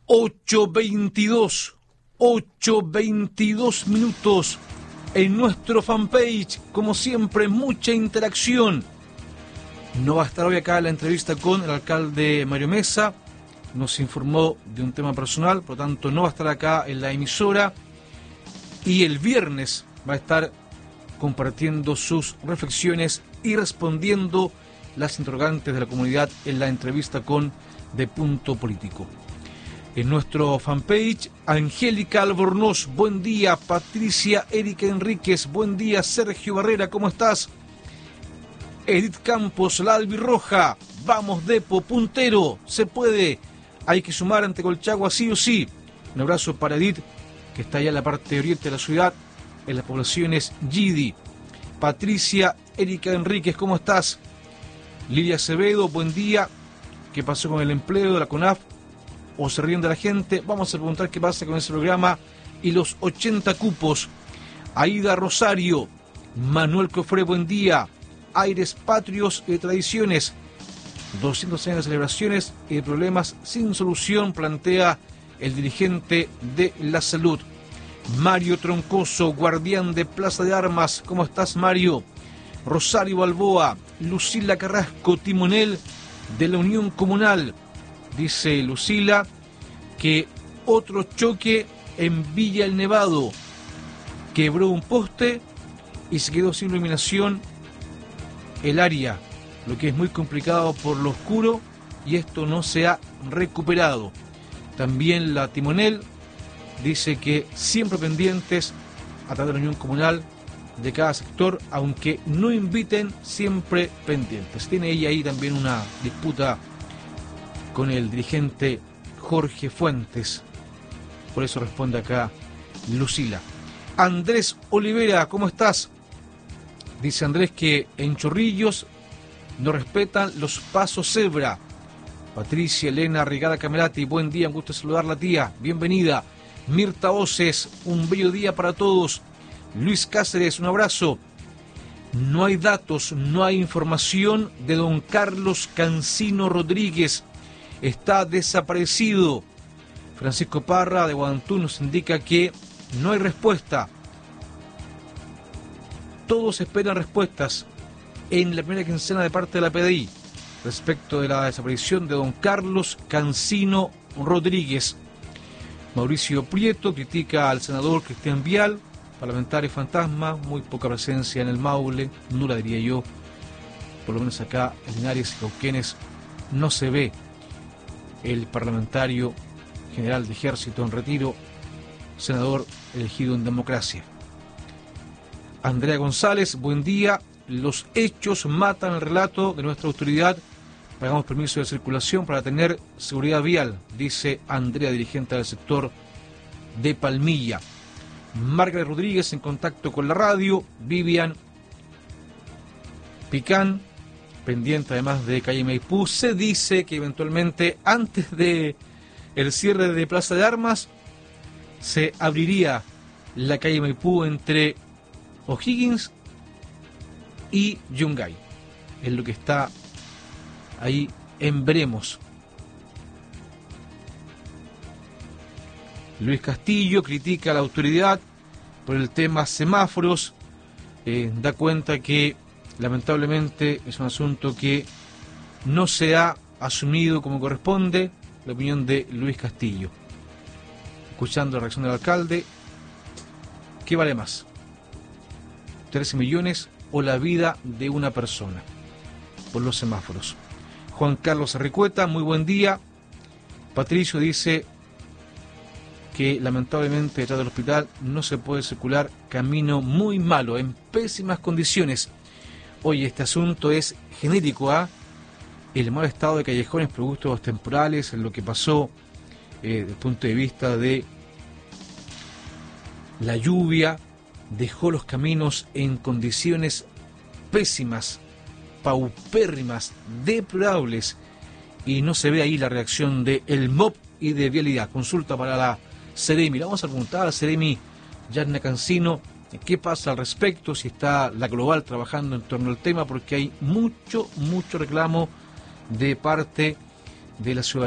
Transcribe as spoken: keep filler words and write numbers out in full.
ocho veintidós, ocho veintidós minutos en nuestro fanpage. Como siempre, mucha interacción. No va a estar hoy acá la entrevista con el alcalde Mario Mesa. Nos informó de un tema personal, por lo tanto no va a estar acá en la emisora. Y el viernes va a estar compartiendo sus reflexiones y respondiendo las interrogantes de la comunidad en la entrevista con De Punto Político. En nuestro fanpage, Angélica Albornoz, buen día. Patricia Erika Enríquez, buen día. Sergio Barrera, ¿cómo estás? Edith Campos, la albirroja, vamos Depo, puntero, se puede, hay que sumar ante Colchagua sí o sí. Un abrazo para Edith, que está allá en la parte oriente de la ciudad, en las poblaciones Yidi. Patricia Erika Enríquez, ¿cómo estás? Lilia Acevedo, buen día. ¿Qué pasó con el empleo de la CONAF? ¿O se ríen de la gente? Vamos a preguntar qué pasa con ese programa y los ochenta cupos. Aida Rosario, Manuel Cofré, buen día. Aires patrios y de tradiciones. doscientos años de celebraciones y de problemas sin solución, plantea el dirigente de la salud. Mario Troncoso, guardián de Plaza de Armas. ¿Cómo estás, Mario? Rosario Balboa, Lucila Carrasco, timonel de la Unión Comunal. Dice Lucila que otro choque en Villa El Nevado. Quebró un poste y se quedó sin iluminación el área, lo que es muy complicado por lo oscuro, y esto no se ha recuperado. También la timonel dice que siempre pendientes a través de la Unión Comunal de cada sector, aunque no inviten, siempre pendientes. Tiene ella ahí también una disputa con el dirigente Jorge Fuentes. Por eso responde acá Lucila. Andrés Olivera, ¿cómo estás? Dice Andrés que en Chorrillos no respetan los pasos cebra. Patricia Elena Rigada Camerati, buen día, un gusto saludarla, tía, bienvenida. Mirta Oces, un bello día para todos. Luis Cáceres, un abrazo. No hay datos, no hay información de don Carlos Cancino Rodríguez. Está desaparecido. Francisco Parra de Guadantú nos indica que no hay respuesta. Todos esperan respuestas en la primera quincena de parte de la P D I respecto de la desaparición de don Carlos Cancino Rodríguez. Mauricio Prieto critica al senador Cristian Vial, parlamentario fantasma, muy poca presencia en el Maule, nula diría yo, por lo menos acá en Linares y Cauquenes no se ve el parlamentario general de ejército en retiro, senador elegido en democracia. Andrea González, buen día. Los hechos matan el relato de nuestra autoridad. Pagamos permiso de circulación para tener seguridad vial, dice Andrea, dirigente del sector de Palmilla. Margaret Rodríguez en contacto con la radio. Vivian Picán, pendiente además de calle Maipú. Se dice que eventualmente antes de el cierre de Plaza de Armas se abriría la calle Maipú entre O'Higgins y Yungay. Es lo que está ahí en veremos. Luis Castillo critica a la autoridad por el tema semáforos. Eh, da cuenta que lamentablemente es un asunto que no se ha asumido como corresponde. La opinión de Luis Castillo. Escuchando la reacción del alcalde, ¿qué vale más? trece millones o la vida de una persona por los semáforos. Juan Carlos Arricueta, muy buen día. Patricio dice que lamentablemente detrás del hospital no se puede circular, camino muy malo, en pésimas condiciones. Oye, este asunto es genérico a el mal estado de callejones producto de los temporales, en lo que pasó eh, desde el punto de vista de la lluvia, dejó los caminos en condiciones pésimas, paupérrimas, deplorables, y no se ve ahí la reacción de el M O P y de Vialidad. Consulta para la Seremi. Vamos a preguntar a la Seremi Yarna Cancino qué pasa al respecto, si está la Global trabajando en torno al tema, porque hay mucho, mucho reclamo de parte de la ciudadanía.